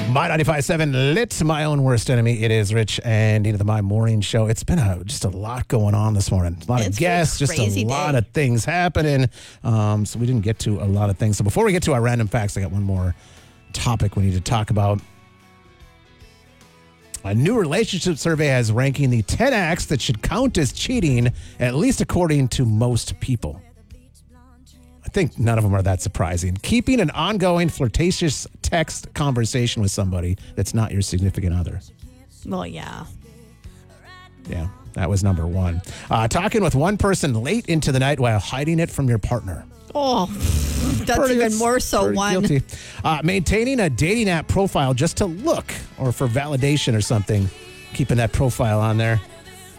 My 95.7 Lit, my own worst enemy. It is Rich and into the My Morning Show. It's been just a lot going on this morning. A lot of guests, just a lot of things happening. So we didn't get to a lot of things. So before we get to our random facts, I got one more topic we need to talk about. A new relationship survey has ranking the 10 acts that should count as cheating, at least according to most people. I think none of them are that surprising. Keeping an ongoing flirtatious text conversation with somebody that's not your significant other. Well, yeah. Yeah, that was number one. Talking with one person late into the night while hiding it from your partner. Oh, that's even more so one. Guilty. Maintaining a dating app profile just to look or for validation or something. Keeping that profile on there.